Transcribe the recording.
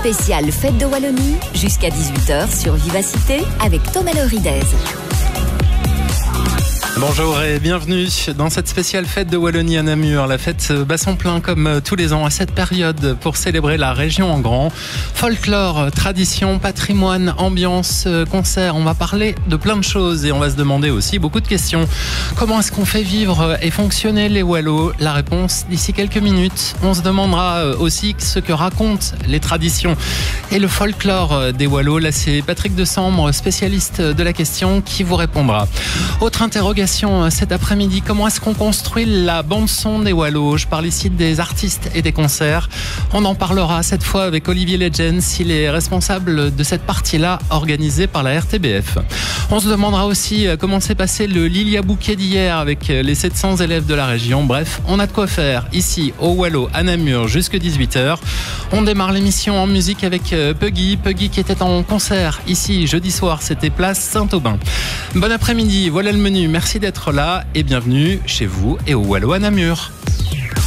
spéciale Fête de Wallonie jusqu'à 18h sur Vivacité avec Thomas Loridez. Bonjour et bienvenue dans cette spéciale fête de Wallonie à Namur. La fête bat son plein comme tous les ans à cette période pour célébrer la région en grand. Folklore, tradition, patrimoine, ambiance, concert. On va parler de plein de choses et on va se demander aussi beaucoup de questions. Comment est-ce qu'on fait vivre et fonctionner les Wallos? La réponse d'ici quelques minutes. On se demandera aussi ce que racontent les traditions et le folklore des Wallos. Là, c'est Patrick Desambre, spécialiste de la question, qui vous répondra. Autre interrogation cet après-midi, comment est-ce qu'on construit la bande-son des Wallos? Je parle ici des artistes et des concerts. On en parlera cette fois avec Olivier Legends, il est responsable de cette partie-là organisée par la RTBF. On se demandera aussi comment s'est passé le Lilia Bouquet d'hier avec les 700 élèves de la région. Bref, on a de quoi faire ici au Wallo à Namur jusqu'à 18h. On démarre l'émission en musique avec Puggy qui était en concert ici jeudi soir, c'était place Saint-Aubin. Bon après-midi, voilà le menu. Merci d'être là et bienvenue chez vous et au Wallo à Namur.